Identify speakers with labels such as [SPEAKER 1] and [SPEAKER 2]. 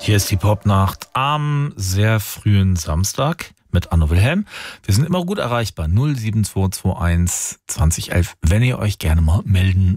[SPEAKER 1] Hier ist die Popnacht am sehr frühen Samstag mit Anno Wilhelm. Wir sind immer gut erreichbar. 07221 2011, wenn ihr euch gerne mal melden